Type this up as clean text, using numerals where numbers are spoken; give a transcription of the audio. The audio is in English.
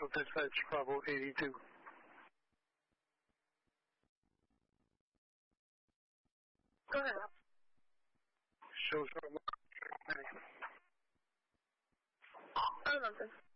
Central Dispatch, Bravo 82. Go ahead. Show short. I don't know.